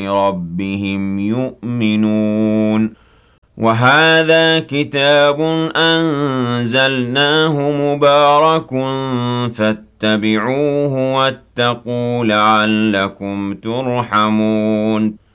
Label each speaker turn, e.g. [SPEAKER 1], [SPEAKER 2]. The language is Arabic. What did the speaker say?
[SPEAKER 1] ربهم يؤمنون وهذا كتاب أنزلناه مبارك فاتبعوه واتقوا لعلكم ترحمون